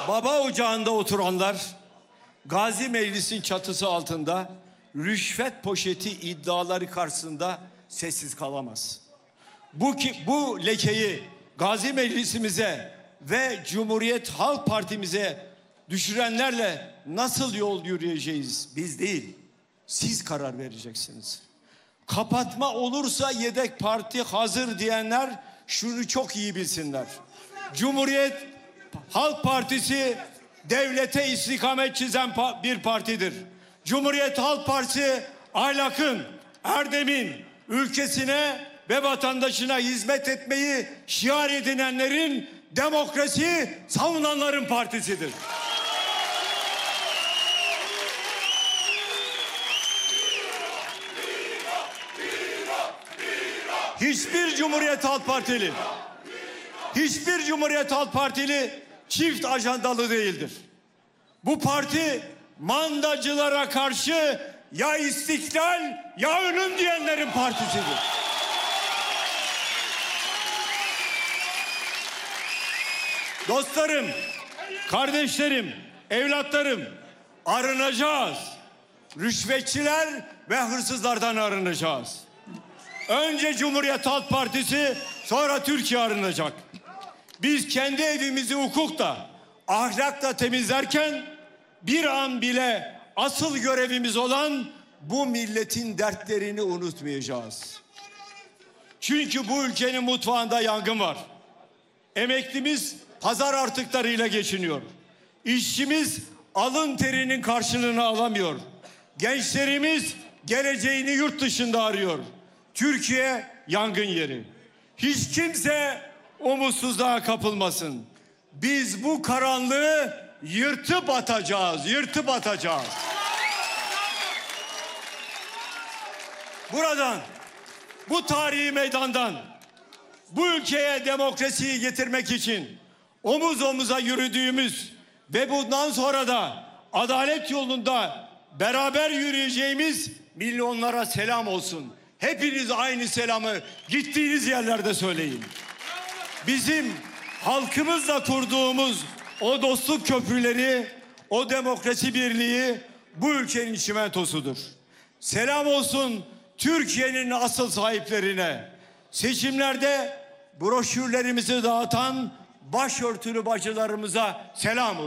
Baba ocağında oturanlar Gazi Meclis'in çatısı altında rüşvet poşeti iddiaları karşısında sessiz kalamaz. Bu lekeyi Gazi Meclisimize ve Cumhuriyet Halk Partimize düşürenlerle nasıl yol yürüyeceğiz? Biz değil, siz karar vereceksiniz. Kapatma olursa yedek parti hazır diyenler şunu çok iyi bilsinler. Cumhuriyet Halk Partisi devlete istikamet çizen bir partidir. Cumhuriyet Halk Partisi ahlakın, erdemin, ülkesine ve vatandaşına hizmet etmeyi şiar edinenlerin, demokrasi savunanların partisidir. Hiçbir Cumhuriyet Halk Partili çift ajandalı değildir. Bu parti mandacılara karşı ya istiklal ya ölüm diyenlerin partisidir. Dostlarım, kardeşlerim, evlatlarım, arınacağız. Rüşvetçiler ve hırsızlardan arınacağız. Önce Cumhuriyet Halk Partisi, sonra Türkiye arınacak. Biz kendi evimizi hukukla, ahlakla temizlerken bir an bile asıl görevimiz olan bu milletin dertlerini unutmayacağız. Çünkü bu ülkenin mutfağında yangın var. Emeklimiz pazar artıklarıyla geçiniyor. İşçimiz alın terinin karşılığını alamıyor. Gençlerimiz geleceğini yurt dışında arıyor. Türkiye yangın yeri. Hiç kimse umutsuzluğa kapılmasın. Biz bu karanlığı yırtıp atacağız. Buradan, bu tarihi meydandan, bu ülkeye demokrasiyi getirmek için omuz omuza yürüdüğümüz ve bundan sonra da adalet yolunda beraber yürüyeceğimiz milyonlara selam olsun. Hepiniz aynı selamı gittiğiniz yerlerde söyleyin. Bizim halkımızla kurduğumuz o dostluk köprüleri, o demokrasi birliği bu ülkenin çimentosudur. Selam olsun Türkiye'nin asıl sahiplerine. Seçimlerde broşürlerimizi dağıtan başörtülü bacılarımıza selam olsun.